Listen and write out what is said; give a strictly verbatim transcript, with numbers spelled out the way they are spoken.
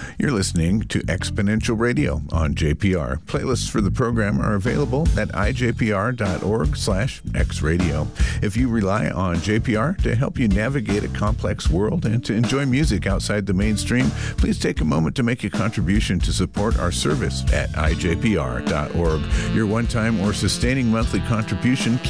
You're listening to Exponential Radio on J P R. Playlists for the program are available at i j p r dot org slash x radio. If you rely on J P R to help you navigate a complex world and to enjoy music outside the mainstream, please take a moment to make a contribution to support our service at i j p r dot org. Your one-time or sustaining monthly contribution